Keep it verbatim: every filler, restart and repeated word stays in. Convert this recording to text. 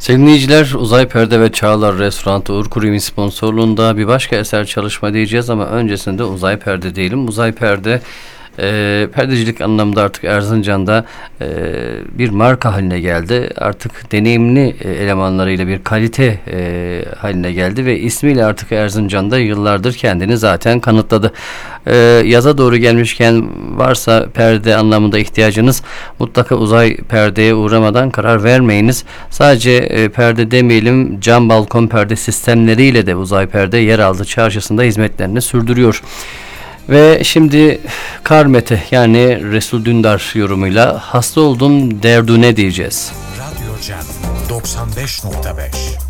Sevgili dinleyiciler, Uzay Perde ve Çağlar Restoranı Uğur Kurum'un sponsorluğunda bir başka eser çalışma diyeceğiz ama öncesinde Uzay Perde diyelim. Uzay Perde e, perdecilik anlamında artık Erzincan'da e, bir marka haline geldi. Artık deneyimli e, elemanlarıyla bir kalite e, haline geldi ve ismiyle artık Erzincan'da yıllardır kendini zaten kanıtladı. E, yaza doğru gelmişken varsa perde anlamında ihtiyacınız, mutlaka Uzay Perde'ye uğramadan karar vermeyiniz. Sadece e, perde demeyelim, cam balkon perde sistemleriyle de Uzay Perde yeraltı çarşısında hizmetlerini sürdürüyor. Ve şimdi Karmete yani Resul Dündar yorumuyla hasta oldum derdune diyeceğiz. Radyo Cem doksan beş nokta beş